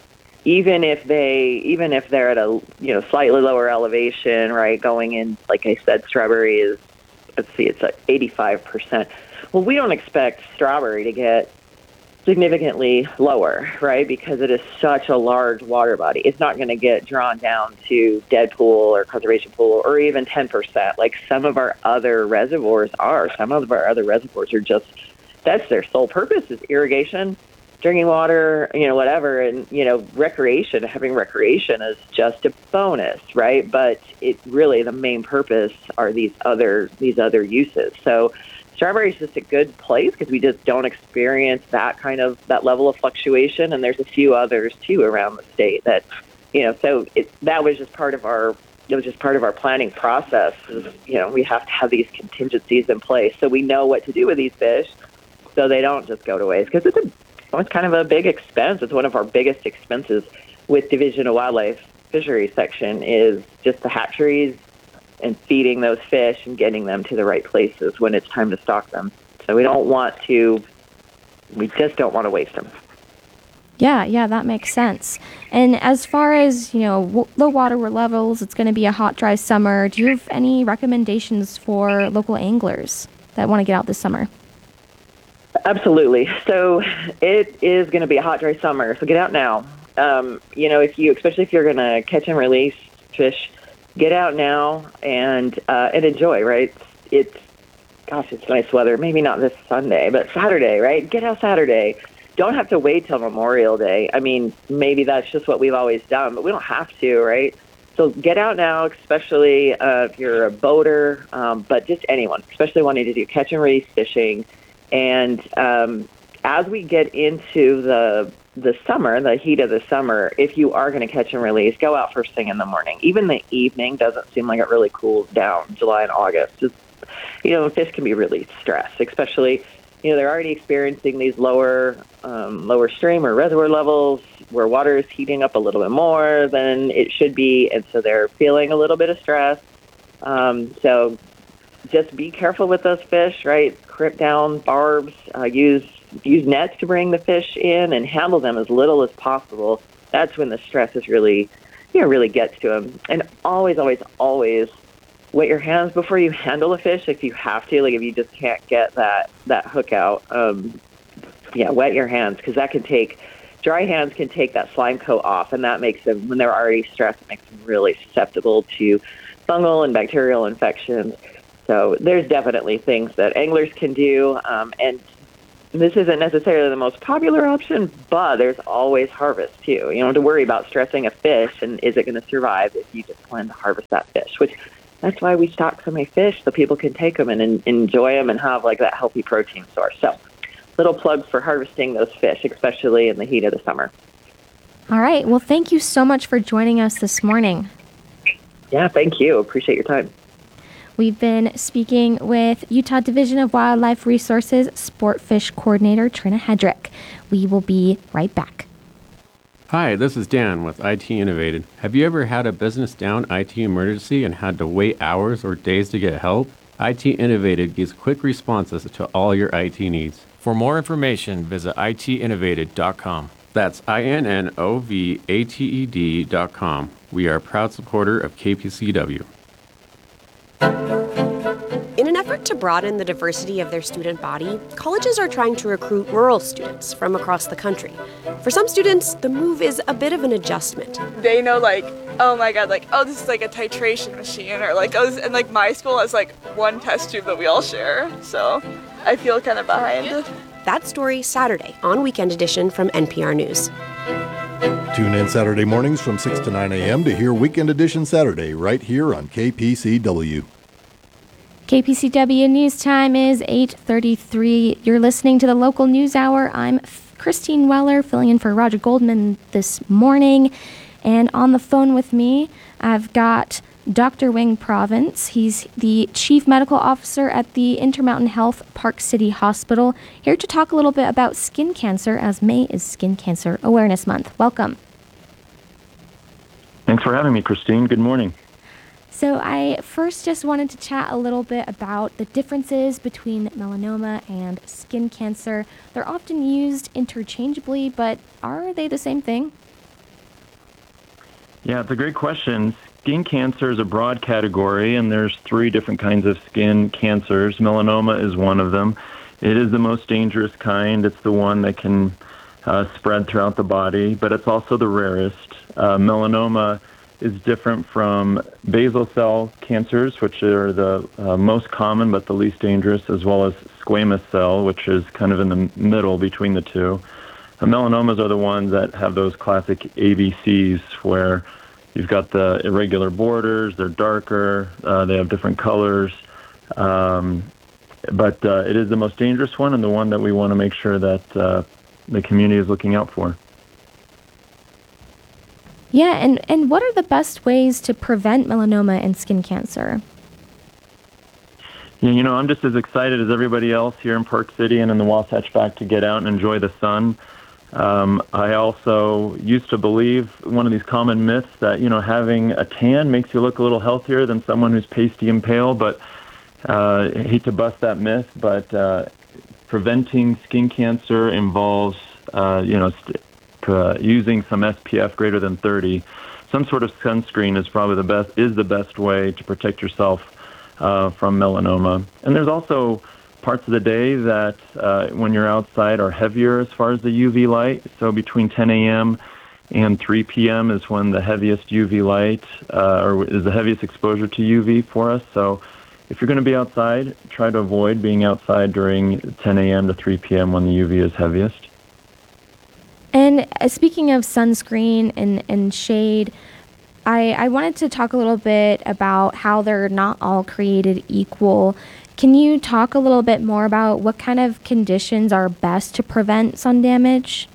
even if they even if they're at a you know slightly lower elevation, right? Going in, like I said, Strawberry is let's see, it's like eighty-five percent. Well, we don't expect Strawberry to get significantly lower, right? Because it is such a large water body. It's not going to get drawn down to dead pool or conservation pool or even ten percent like some of our other reservoirs are. Some of our other reservoirs are just, that's their sole purpose is irrigation, drinking water, you know, whatever. And, you know, recreation, having recreation is just a bonus, right? But it really, the main purpose are these other, these other uses. So Strawberry is just a good place because we just don't experience that kind of, that level of fluctuation. And there's a few others too around the state that, you know, so it, that was just part of our, it was just part of our planning process. Is, you know, we have to have these contingencies in place so we know what to do with these fish so they don't just go to waste because it's a, it's kind of a big expense. It's one of our biggest expenses with Division of Wildlife Fisheries section is just the hatcheries and feeding those fish and getting them to the right places when it's time to stock them. So we don't want to, we just don't want to waste them. Yeah, yeah, that makes sense. And as far as, you know, w- low water levels, it's going to be a hot, dry summer. Do you have any recommendations for local anglers that want to get out this summer? Absolutely. So it is going to be a hot, dry summer. So get out now. Um, you know, if you, especially if you're going to catch and release fish, get out now and uh, and enjoy, right? It's, it's, gosh, it's nice weather. Maybe not this Sunday, but Saturday, right? Get out Saturday. Don't have to wait till Memorial Day. I mean, maybe that's just what we've always done, but we don't have to, right? So get out now, especially uh, if you're a boater, um, but just anyone, especially wanting to do catch and release fishing. And um, as we get into the the summer, the heat of the summer, if you are going to catch and release, go out first thing in the morning. Even the evening doesn't seem like it really cools down, July and August. Just, you know, fish can be really stressed, especially, you know, they're already experiencing these lower um, lower stream or reservoir levels where water is heating up a little bit more than it should be, and so they're feeling a little bit of stress. Um, so just be careful with those fish, right? Crip down barbs, uh, use use nets to bring the fish in and handle them as little as possible. That's when the stress is really, you know, really gets to them. And always, always, always wet your hands before you handle a fish if you have to. Like if you just can't get that, that hook out, um, yeah, wet your hands, because that can take, dry hands can take that slime coat off, and that makes them, when they're already stressed, it makes them really susceptible to fungal and bacterial infections. So there's definitely things that anglers can do, um, and this isn't necessarily the most popular option, but there's always harvest too. You don't have to worry about stressing a fish and is it going to survive if you just plan to harvest that fish, which that's why we stock so many fish, so people can take them and, and enjoy them and have like that healthy protein source. So little plug for harvesting those fish, especially in the heat of the summer. All right. Well, thank you so much for joining us this morning. Yeah, thank you. Appreciate your time. We've been speaking with Utah Division of Wildlife Resources Sport Fish Coordinator Trina Hedrick. We will be right back. Hi, this is Dan with I T Innovated. Have you ever had a business down I T emergency and had to wait hours or days to get help? I T Innovated gives quick responses to all your I T needs. For more information, visit I T innovated dot com. That's I N N O V A T E D dot com. We are a proud supporter of K P C W. In an effort to broaden the diversity of their student body, colleges are trying to recruit rural students from across the country. For some students, the move is a bit of an adjustment. They know, like, oh my god, like, oh, this is like a titration machine, or like, oh, this, and like my school has like one test tube that we all share, so I feel kind of behind. That story Saturday on Weekend Edition from N P R News. Tune in Saturday mornings from six to nine a.m. to hear Weekend Edition Saturday right here on K P C W. K P C W News Time is eight thirty-three. You're listening to the Local News Hour. I'm Christine Weller, filling in for Roger Goldman this morning. And on the phone with me, I've got Doctor Wing Province. He's the Chief Medical Officer at the Intermountain Health Park City Hospital, here to talk a little bit about skin cancer, as May is Skin Cancer Awareness Month. Welcome. Thanks for having me, Christine. Good morning. So I first just wanted to chat a little bit about the differences between melanoma and skin cancer. They're often used interchangeably, but are they the same thing? Yeah, it's a great question. Skin cancer is a broad category, and there's three different kinds of skin cancers. Melanoma is one of them. It is the most dangerous kind. It's the one that can uh, spread throughout the body, but it's also the rarest. Uh, melanoma is different from basal cell cancers, which are the uh, most common but the least dangerous, as well as squamous cell, which is kind of in the middle between the two. The melanomas are the ones that have those classic A B Cs, where you've got the irregular borders, they're darker, uh, they have different colors, um, but uh, it is the most dangerous one and the one that we want to make sure that uh, the community is looking out for. Yeah, and, and what are the best ways to prevent melanoma and skin cancer? Yeah, you know, I'm just as excited as everybody else here in Park City and in the Wasatch Back to get out and enjoy the sun. Um, I also used to believe one of these common myths that, you know, having a tan makes you look a little healthier than someone who's pasty and pale, but uh, I hate to bust that myth, but uh, preventing skin cancer involves, uh, you know, st- uh, using some S P F greater than thirty. Some sort of sunscreen is probably the best, is the best way to protect yourself uh, from melanoma. And there's also parts of the day that uh, when you're outside are heavier as far as the U V light. So between ten a.m. and three p.m. is when the heaviest U V light, uh, or is the heaviest exposure to U V for us. So if you're going to be outside, try to avoid being outside during ten a.m. to three p.m. when the U V is heaviest. And uh, speaking of sunscreen and, and shade, I, I wanted to talk a little bit about how they're not all created equal. Can you talk a little bit more about what kind of conditions are best to prevent sun damage?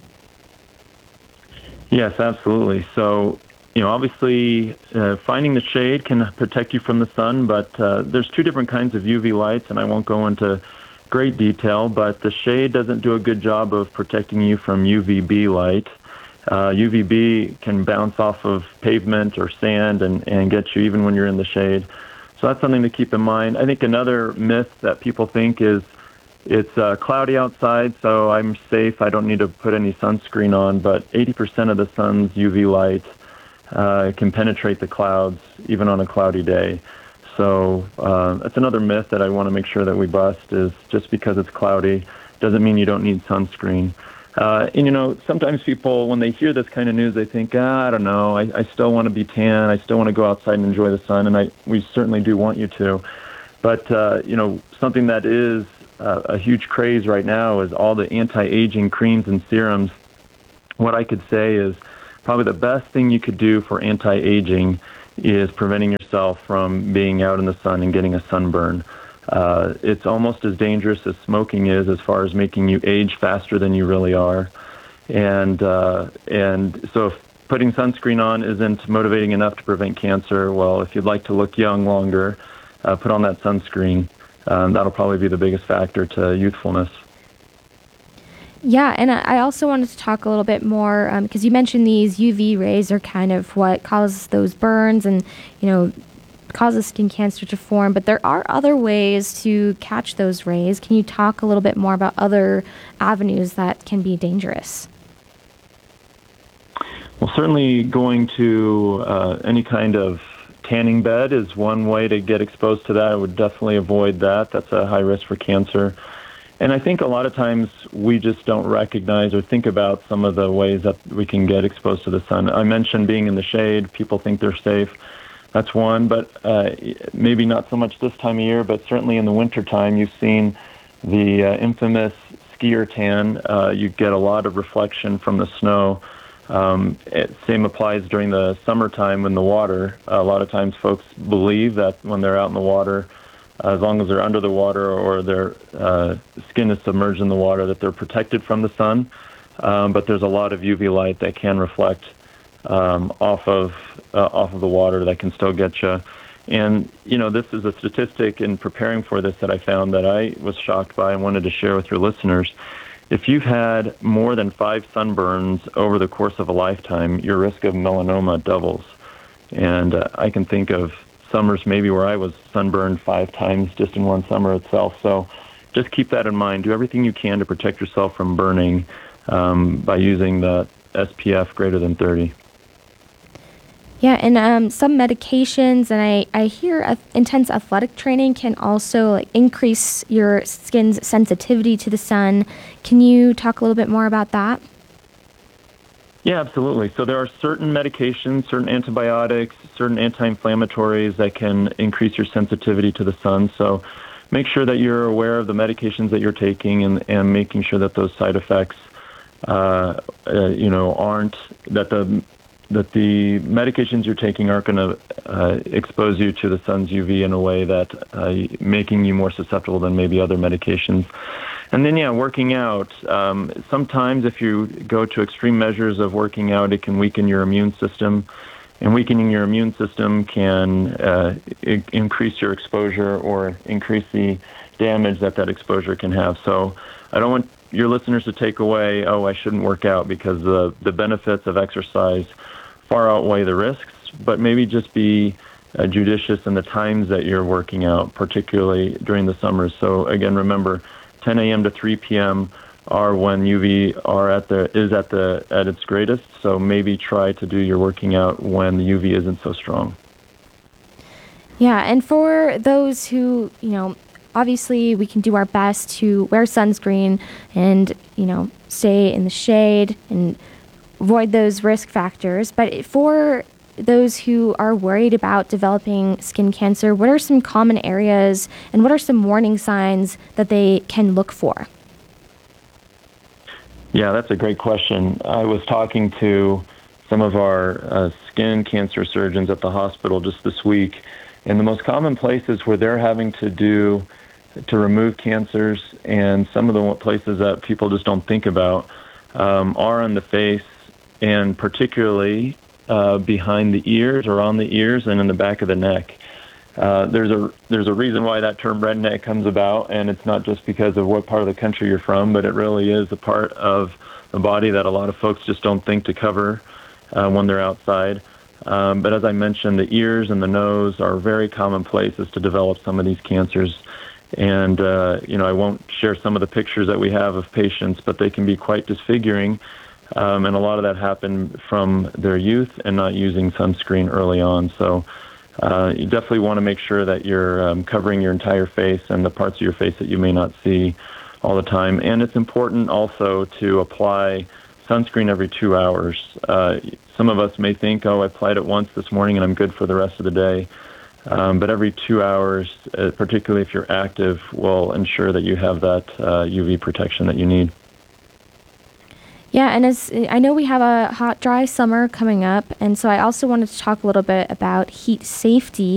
Yes, absolutely. So, you know, obviously uh, finding the shade can protect you from the sun, but uh, there's two different kinds of U V lights, and I won't go into great detail, but the shade doesn't do a good job of protecting you from U V B light. Uh, U V B can bounce off of pavement or sand and, and get you even when you're in the shade. So that's something to keep in mind. I think another myth that people think is it's uh, cloudy outside, so I'm safe. I don't need to put any sunscreen on, but eighty percent of the sun's U V light uh, can penetrate the clouds even on a cloudy day. so uh, that's another myth that I want to make sure that we bust, is just because it's cloudy doesn't mean you don't need sunscreen. Uh, and, you know, sometimes people, when they hear this kind of news, they think, ah, I don't know, I, I still want to be tan, I still want to go outside and enjoy the sun, and I we certainly do want you to. But, uh, you know, something that is uh, a huge craze right now is all the anti-aging creams and serums. What I could say is probably the best thing you could do for anti-aging is preventing yourself from being out in the sun and getting a sunburn. Uh, it's almost as dangerous as smoking is, as far as making you age faster than you really are. And uh, and so if putting sunscreen on isn't motivating enough to prevent cancer, well, if you'd like to look young longer, uh, put on that sunscreen. Um, that'll probably be the biggest factor to youthfulness. Yeah, and I also wanted to talk a little bit more, because um, you mentioned these U V rays are kind of what causes those burns and, you know, causes skin cancer to form, but there are other ways to catch those rays. Can you talk a little bit more about other avenues that can be dangerous? Well, certainly going to uh, any kind of tanning bed is one way to get exposed to that. I would definitely avoid that. That's a high risk for cancer. And I think a lot of times we just don't recognize or think about some of the ways that we can get exposed to the sun. I mentioned being in the shade. People think they're safe. That's one, but uh, maybe not so much this time of year, but certainly in the wintertime, you've seen the uh, infamous skier tan. Uh, you get a lot of reflection from the snow. Um, it, same applies during the summertime in the water. Uh, a lot of times folks believe that when they're out in the water, uh, as long as they're under the water or their uh, skin is submerged in the water, that they're protected from the sun. Um, but there's a lot of U V light that can reflect um, off of uh, off of the water that can still get you. And, you know, this is a statistic in preparing for this that I found that I was shocked by and wanted to share with your listeners. If you've had more than five sunburns over the course of a lifetime, your risk of melanoma doubles. And uh, I can think of summers maybe where I was sunburned five times just in one summer itself. So just keep that in mind. Do everything you can to protect yourself from burning um, by using the S P F greater than thirty. Yeah, and um, some medications, and I, I hear uh, intense athletic training can also like, increase your skin's sensitivity to the sun. Can you talk a little bit more about that? Yeah, absolutely. So there are certain medications, certain antibiotics, certain anti-inflammatories that can increase your sensitivity to the sun. So make sure that you're aware of the medications that you're taking and, and making sure that those side effects, uh, uh, you know, aren't, that the that the medications you're taking aren't going to uh, expose you to the sun's U V in a way that uh, making you more susceptible than maybe other medications. And then, yeah, working out. Um, sometimes if you go to extreme measures of working out, it can weaken your immune system. And weakening your immune system can uh, I- increase your exposure or increase the damage that that exposure can have. So I don't want your listeners to take away, oh, I shouldn't work out, because the, the benefits of exercise far outweigh the risks, but maybe just be uh, judicious in the times that you're working out, particularly during the summers. So again, remember, ten a.m. to three p.m. are when U V are at the is at the at its greatest. So maybe try to do your working out when the U V isn't so strong. Yeah, and for those who, you know, obviously we can do our best to wear sunscreen and, you know, stay in the shade and avoid those risk factors. But for those who are worried about developing skin cancer, what are some common areas and what are some warning signs that they can look for? Yeah, that's a great question. I was talking to some of our uh, skin cancer surgeons at the hospital just this week, and the most common places where they're having to do to remove cancers, and some of the places that people just don't think about um, are on the face, and particularly uh, behind the ears or on the ears and in the back of the neck. Uh, there's a there's a reason why that term redneck comes about, and it's not just because of what part of the country you're from, but it really is a part of the body that a lot of folks just don't think to cover uh, when they're outside. Um, but as I mentioned, the ears and the nose are very common places to develop some of these cancers. And, uh, you know, I won't share some of the pictures that we have of patients, but they can be quite disfiguring. Um, and a lot of that happened from their youth and not using sunscreen early on. So Uh, you definitely want to make sure that you're um, covering your entire face and the parts of your face that you may not see all the time. And it's important also to apply sunscreen every two hours. Uh, some of us may think, oh, I applied it once this morning and I'm good for the rest of the day. Um, but every two hours, uh, particularly if you're active, will ensure that you have that uh, U V protection that you need. Yeah, and as I know we have a hot, dry summer coming up, and so I also wanted to talk a little bit about heat safety.